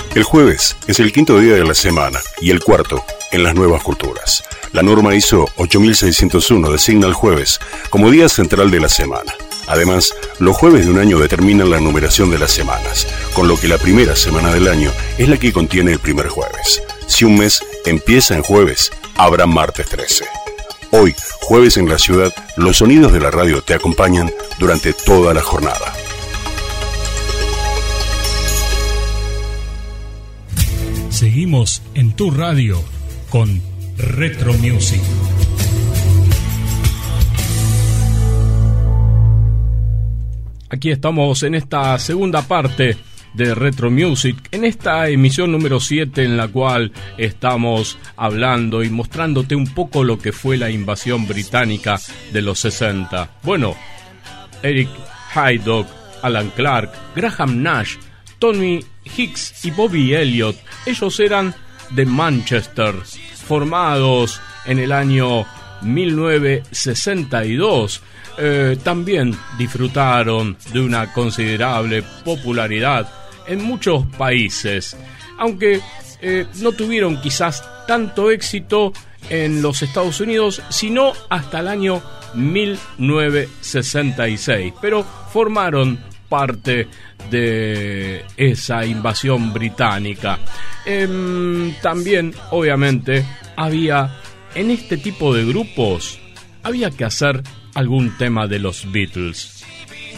El jueves es el quinto día de la semana y el cuarto en las nuevas culturas. La norma ISO 8601 designa el jueves como día central de la semana. Además, los jueves de un año determinan la numeración de las semanas, con lo que la primera semana del año es la que contiene el primer jueves. Si un mes empieza en jueves, habrá martes 13. Hoy, jueves en la ciudad, los sonidos de la radio te acompañan durante toda la jornada. Seguimos en tu radio con Retro Music. Aquí estamos en esta segunda parte de Retro Music, en esta emisión número 7 en la cual estamos hablando y mostrándote un poco lo que fue la invasión británica de los 60. Bueno, Eric Haydock, Alan Clark, Graham Nash, Tony Hicks y Bobby Elliott, ellos eran de Manchester, formados en el año 1962. También disfrutaron de una considerable popularidad en muchos países, aunque no tuvieron quizás tanto éxito en los Estados Unidos, sino hasta el año 1966, pero formaron parte de esa invasión británica. También, obviamente, había en este tipo de grupos, había que hacer algún tema de los Beatles.